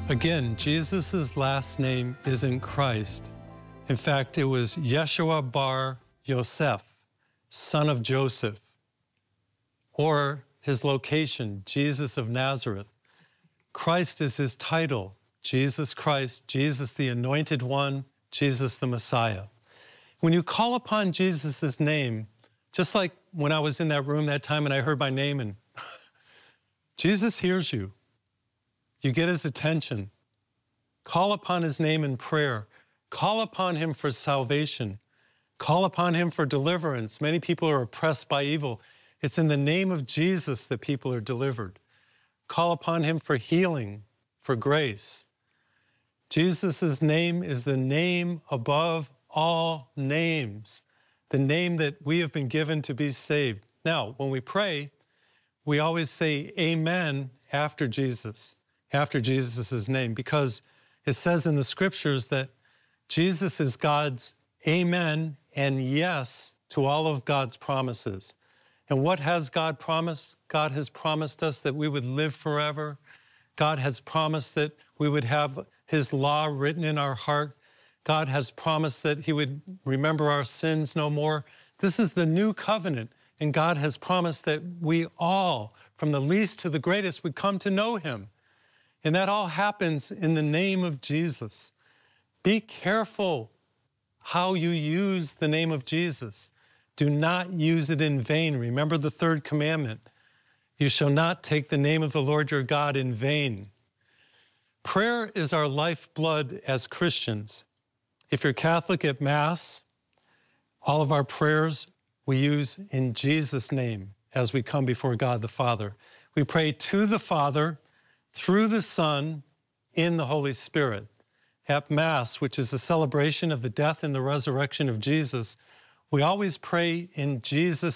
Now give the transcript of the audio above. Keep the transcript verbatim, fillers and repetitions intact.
Again, Jesus' last name isn't Christ. In fact, it was Yeshua bar Yosef, son of Joseph, or his location, Jesus of Nazareth. Christ is his title, Jesus Christ, Jesus the Anointed One, Jesus the Messiah. When you call upon Jesus' name, just like when I was in that room that time and I heard my name and Jesus hears you. You get his attention. Call upon his name in prayer. Call upon him for salvation. Call upon him for deliverance. Many people are oppressed by evil. It's in the name of Jesus that people are delivered. Call upon him for healing, for grace. Jesus' name is the name above all names, the name that we have been given to be saved. Now, when we pray, we always say amen after Jesus, after Jesus' name, because it says in the scriptures that Jesus is God's amen and yes to all of God's promises. And what has God promised? God has promised us that we would live forever. God has promised that we would have his law written in our heart. God has promised that he would remember our sins no more. This is the new covenant, and God has promised that we all, from the least to the greatest, would come to know him. And that all happens in the name of Jesus. Be careful how you use the name of Jesus. Do not use it in vain. Remember the third commandment. You shall not take the name of the Lord your God in vain. Prayer is our lifeblood as Christians. If you're Catholic at Mass, all of our prayers we use in Jesus' name as we come before God the Father. We pray to the Father, through the Son, in the Holy Spirit. At Mass, which is a celebration of the death and the resurrection of Jesus, we always pray in Jesus'